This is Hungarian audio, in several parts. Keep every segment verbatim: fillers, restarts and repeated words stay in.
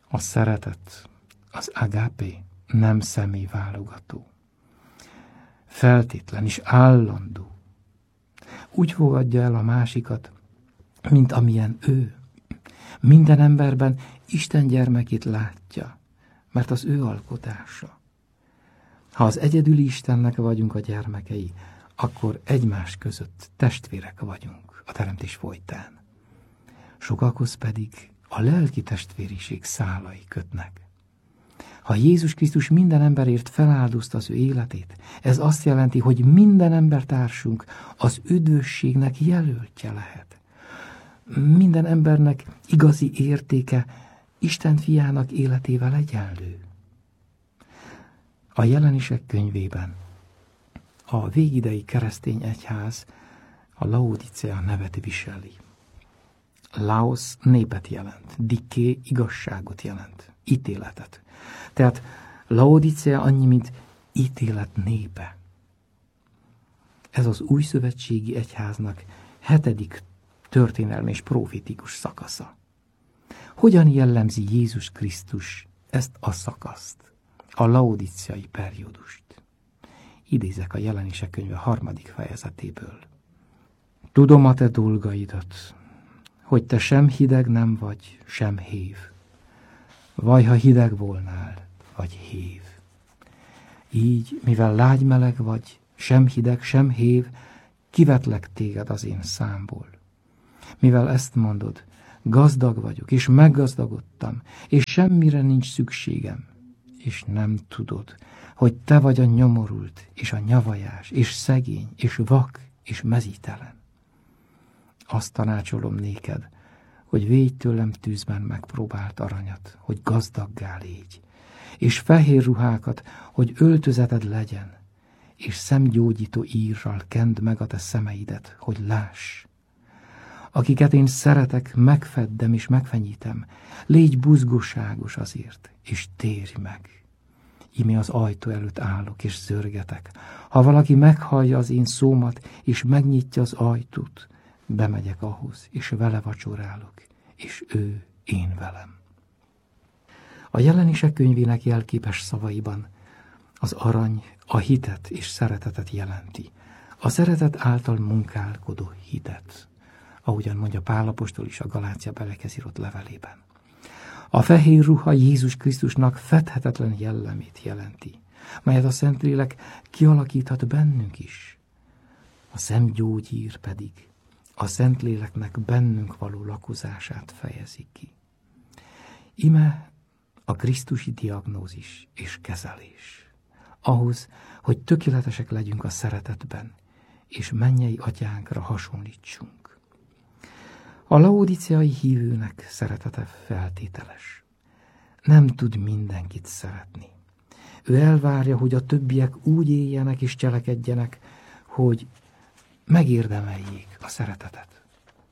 A szeretet, az agape nem személyválogató. Feltétlen és állandó. Úgy fogadja el a másikat, mint amilyen ő. Minden emberben Isten gyermekét látja, mert az ő alkotása. Ha az egyedüli Istennek vagyunk a gyermekei, akkor egymás között testvérek vagyunk a teremtés folytán. Sokakhoz pedig a lelki testvériség szálai kötnek. Ha Jézus Krisztus minden emberért feláldozta az ő életét, ez azt jelenti, hogy minden embertársunk az üdvösségnek jelöltje lehet. Minden embernek igazi értéke Isten fiának életével egyenlő. A Jelenések könyvében a végidei keresztény egyház a Laodicea nevet viseli. Laos népet jelent, diké igazságot jelent, ítéletet. Tehát Laodicea annyi, mint ítélet népe. Ez az új szövetségi egyháznak hetedik történelmi és profétikus szakasza. Hogyan jellemzi Jézus Krisztus ezt a szakaszt, a laodiceai periódust? Idézek a Jelenések könyve harmadik fejezetéből. Tudom a te dolgaidat, hogy te sem hideg nem vagy, sem hév. Vaj, ha hideg volnál, vagy hév. Így, mivel lágy-meleg vagy, sem hideg, sem hév, kivetlek téged az én számból. Mivel ezt mondod, gazdag vagyok, és meggazdagodtam, és semmire nincs szükségem, és nem tudod, hogy te vagy a nyomorult, és a nyavajás, és szegény, és vak, és mezítelen. Azt tanácsolom néked, hogy védj tőlem tűzben megpróbált aranyat, hogy gazdaggá légy, és fehér ruhákat, hogy öltözeted legyen, és szemgyógyító írral kend meg a te szemeidet, hogy láss. Akiket én szeretek, megfeddem és megfenyítem, légy buzgóságos azért, és térj meg. Íme az ajtó előtt állok, és zörgetek. Ha valaki meghallja az én szómat, és megnyitja az ajtót, bemegyek ahhoz, és vele vacsorálok, és ő én velem. A Jelenések könyvének jelképes szavaiban az arany a hitet és szeretetet jelenti. A szeretet által munkálkodó hitet, ahogyan mondja Pál apostol is a Galácia belekhez írott levelében. A fehér ruha Jézus Krisztusnak fedhetetlen jellemét jelenti, melyet a Szentlélek kialakíthat bennünk is. A szemgyógyír pedig a Szentléleknek bennünk való lakozását fejezi ki. Ime a krisztusi diagnózis és kezelés. Ahhoz, hogy tökéletesek legyünk a szeretetben, és mennyei atyánkra hasonlítsunk. A laodiceai hívőnek szeretete feltételes. Nem tud mindenkit szeretni. Ő elvárja, hogy a többiek úgy éljenek és cselekedjenek, hogy megérdemeljék a szeretetet.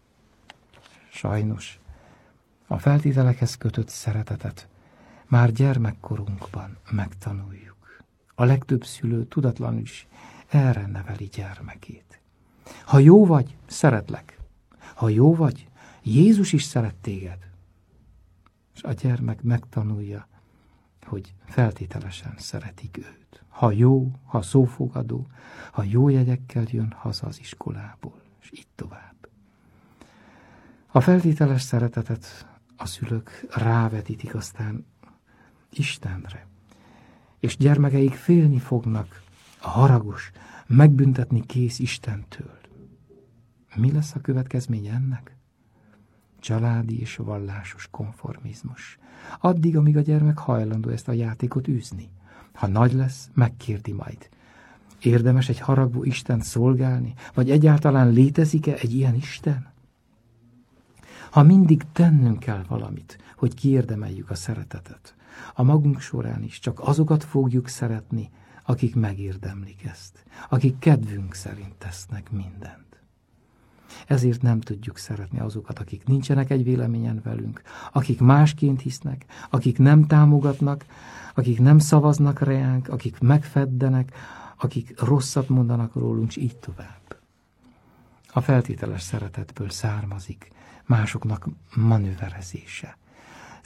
Sajnos a feltételekhez kötött szeretetet már gyermekkorunkban megtanuljuk. A legtöbb szülő tudatlanul is erre neveli gyermekét. Ha jó vagy, szeretlek. Ha jó vagy, Jézus is szeret téged. És a gyermek megtanulja, hogy feltételesen szeretik őt. Ha jó, ha szófogadó, ha jó jegyekkel jön haza az iskolából, és így tovább. A feltételes szeretetet a szülők rávetítik aztán Istenre, és gyermekeik félni fognak a haragos, megbüntetni kész Istentől. Mi lesz a következménye ennek? Családi és vallásos konformizmus. Addig, amíg a gyermek hajlandó ezt a játékot űzni. Ha nagy lesz, megkérdi majd. Érdemes egy haragvó Istent szolgálni? Vagy egyáltalán létezik-e egy ilyen Isten? Ha mindig tennünk kell valamit, hogy kiérdemeljük a szeretetet, a magunk során is csak azokat fogjuk szeretni, akik megérdemlik ezt, akik kedvünk szerint tesznek mindent. Ezért nem tudjuk szeretni azokat, akik nincsenek egy véleményen velünk, akik másként hisznek, akik nem támogatnak, akik nem szavaznak reánk, akik megfeddenek, akik rosszat mondanak rólunk, és így tovább. A feltételes szeretetből származik másoknak manőverezése.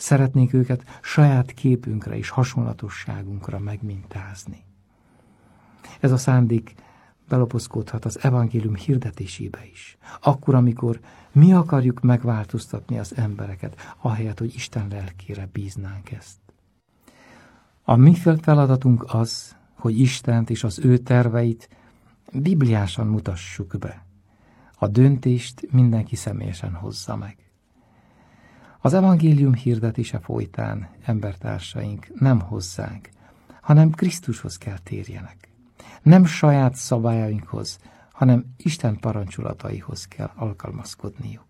Szeretnénk őket saját képünkre és hasonlatosságunkra megmintázni. Ez a szándék belopozkódhat az evangélium hirdetésébe is. Akkor, amikor mi akarjuk megváltoztatni az embereket, ahelyett, hogy Isten lelkére bíznánk ezt. A mi feladatunk az, hogy Istent és az ő terveit bibliásan mutassuk be. A döntést mindenki személyesen hozza meg. Az evangélium hirdetése folytán embertársaink nem hozzánk, hanem Krisztushoz kell térjenek. Nem saját szabályainkhoz, hanem Isten parancsolataihoz kell alkalmazkodniuk.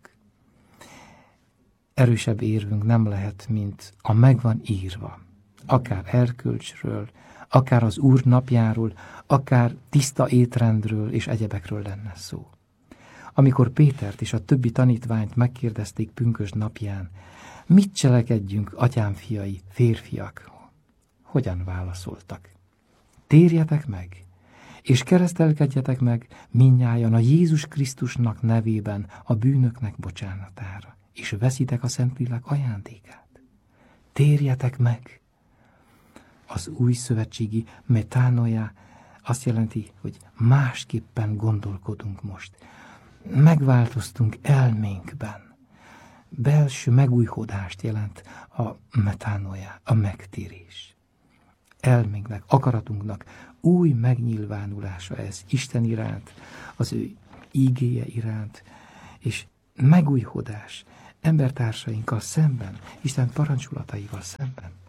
Erősebb érvünk nem lehet, mint a megvan írva. Akár erkölcsről, akár az Úr napjáról, akár tiszta étrendről és egyebekről lenne szó. Amikor Pétert és a többi tanítványt megkérdezték pünkösd napján, mit cselekedjünk, atyám fiai, férfiak? Hogyan válaszoltak? Térjetek meg, és keresztelkedjetek meg mindnyájan a Jézus Krisztusnak nevében a bűnöknek bocsánatára, és veszitek a Szentlélek ajándékát. Térjetek meg! Az új szövetségi metanoia azt jelenti, hogy másképpen gondolkodunk most. Megváltoztunk elménkben. Belső megújhodást jelent a metanoia, a megtérés. Elménknek, akaratunknak új megnyilvánulása ez Isten iránt, az ő ígéje iránt, és megújhodás embertársainkkal szemben, Isten parancsolataival szemben.